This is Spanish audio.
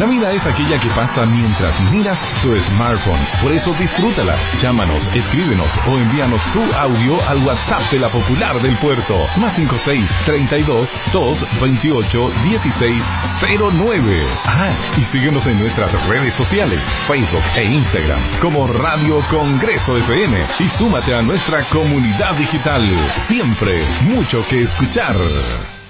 La vida es aquella que pasa mientras miras tu smartphone. Por eso disfrútala. Llámanos, escríbenos o envíanos tu audio al WhatsApp de la Popular del Puerto. +56 32 228 1609. Y síguenos en nuestras redes sociales, Facebook e Instagram, como Radio Congreso FM. Y súmate a nuestra comunidad digital. Siempre mucho que escuchar.